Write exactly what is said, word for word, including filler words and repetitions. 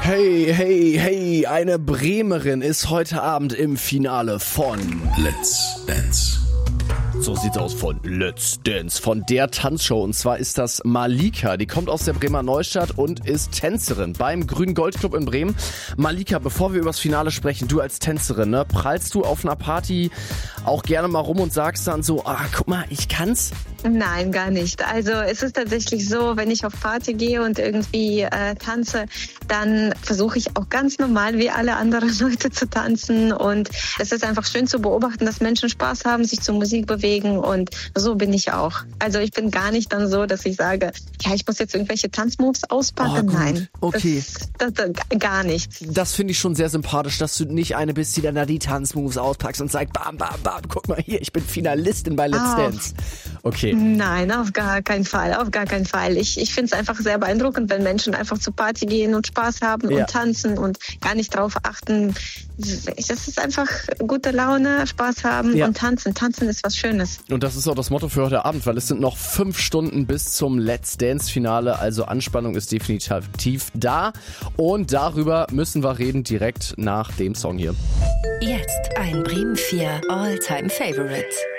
Hey, hey, hey, eine Bremerin ist heute Abend im Finale von Let's Dance. So sieht's aus von Let's Dance, von der Tanzshow. Und zwar ist das Malika. Die kommt aus der Bremer Neustadt und ist Tänzerin beim Grünen Goldclub in Bremen. Malika, bevor wir über das Finale sprechen, du als Tänzerin, ne, prallst du auf einer Party auch gerne mal rum und sagst dann so, ah, guck mal, ich kann's? Nein, gar nicht. Also es ist tatsächlich so, wenn ich auf Party gehe und irgendwie äh, tanze, dann versuche ich auch ganz normal wie alle anderen Leute zu tanzen. Und es ist einfach schön zu beobachten, dass Menschen Spaß haben, sich zur Musik bewegen. Und so bin ich auch. Also ich bin gar nicht dann so, dass ich sage, ja, ich muss jetzt irgendwelche Tanzmoves auspacken. Oh, Nein, okay. Das, das, das, gar nicht. Das finde ich schon sehr sympathisch, dass du nicht eine bist, die dann da die Tanzmoves auspackst und sagst, bam, bam, bam, guck mal hier, ich bin Finalistin bei Let's Ah, Dance. Okay. Nein, auf gar keinen Fall, auf gar keinen Fall. Ich, ich finde es einfach sehr beeindruckend, wenn Menschen einfach zur Party gehen und Spaß haben Ja. und tanzen und gar nicht drauf achten. Das ist einfach gute Laune, Spaß haben Ja. und tanzen. Tanzen ist was Schönes. Und das ist auch das Motto für heute Abend, weil es sind noch fünf Stunden bis zum Let's Dance-Finale, also Anspannung ist definitiv da. Und darüber müssen wir reden direkt nach dem Song hier. Jetzt ein Bremen vier All-Time Favorites.